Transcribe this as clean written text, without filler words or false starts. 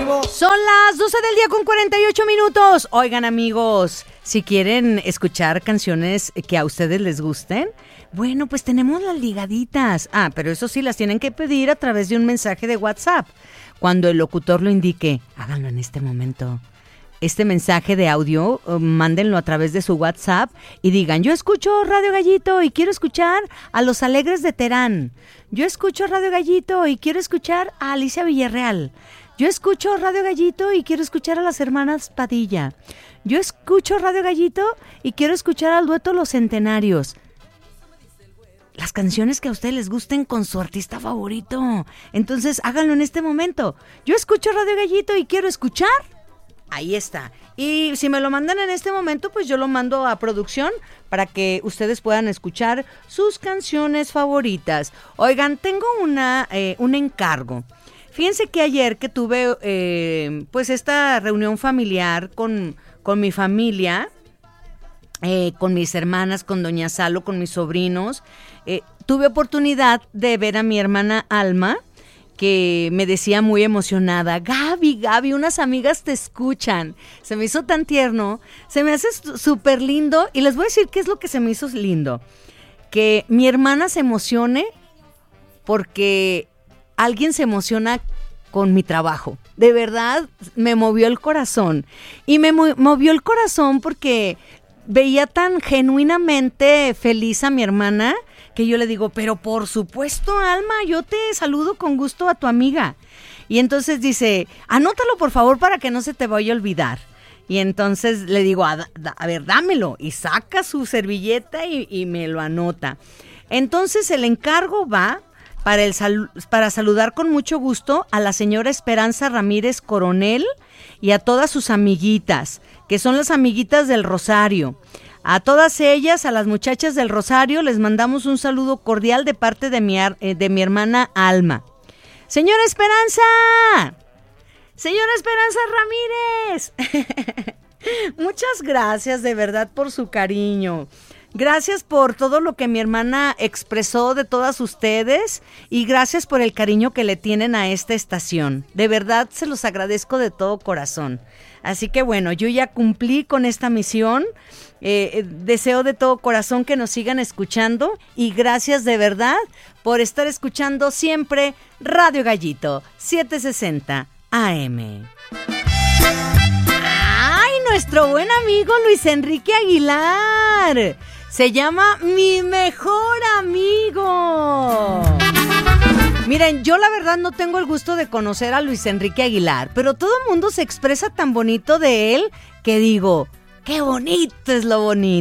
vivo. Son las 12 del día con 48 minutos. Oigan, amigos, si quieren escuchar canciones que a ustedes les gusten, bueno, pues tenemos las ligaditas. Pero eso sí, las tienen que pedir a través de un mensaje de WhatsApp. Cuando el locutor lo indique, háganlo en este momento. Este mensaje de audio, mándenlo a través de su WhatsApp y digan, yo escucho Radio Gallito y quiero escuchar a Los Alegres de Terán. Yo escucho Radio Gallito y quiero escuchar a Alicia Villarreal. Yo escucho Radio Gallito y quiero escuchar a las hermanas Padilla. Yo escucho Radio Gallito y quiero escuchar al dueto Los Centenarios. Las canciones que a ustedes les gusten con su artista favorito. Entonces, háganlo en este momento. Yo escucho Radio Gallito y quiero escuchar. Ahí está. Y si me lo mandan en este momento, pues yo lo mando a producción para que ustedes puedan escuchar sus canciones favoritas. Oigan, tengo un encargo. Fíjense que ayer que tuve pues esta reunión familiar con mi familia, con mis hermanas, con doña Salo, con mis sobrinos, tuve oportunidad de ver a mi hermana Alma, que me decía muy emocionada, Gaby, unas amigas te escuchan. Se me hizo tan tierno, se me hace súper lindo, y les voy a decir qué es lo que se me hizo lindo. Que mi hermana se emocione porque alguien se emociona con mi trabajo. De verdad, me movió el corazón. Y me movió el corazón porque veía tan genuinamente feliz a mi hermana, que yo le digo, pero por supuesto, Alma, yo te saludo con gusto a tu amiga. Y entonces dice, anótalo por favor para que no se te vaya a olvidar. Y entonces le digo, a ver, dámelo. Y saca su servilleta y me lo anota. Entonces el encargo va para saludar con mucho gusto a la señora Esperanza Ramírez Coronel y a todas sus amiguitas, que son las amiguitas del Rosario. A todas ellas, a las muchachas del Rosario, les mandamos un saludo cordial de parte de mi hermana Alma. ¡Señora Esperanza! ¡Señora Esperanza Ramírez! Muchas gracias de verdad por su cariño. Gracias por todo lo que mi hermana expresó de todas ustedes y gracias por el cariño que le tienen a esta estación. De verdad se los agradezco de todo corazón. Así que bueno, yo ya cumplí con esta misión. Deseo de todo corazón que nos sigan escuchando y gracias de verdad por estar escuchando siempre Radio Gallito 760 AM. ¡Ay, nuestro buen amigo Luis Enrique Aguilar! Se llama Mi Mejor Amigo. Miren, yo la verdad no tengo el gusto de conocer a Luis Enrique Aguilar, pero todo el mundo se expresa tan bonito de él que digo, ¡qué bonito es lo bonito!